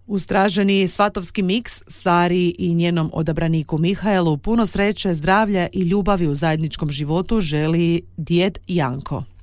Uz traženi svatovski miks Sari i njenom odabraniku Mihaelu puno sreće, zdravlja i ljubavi u zajedničkom životu želi djed Janko.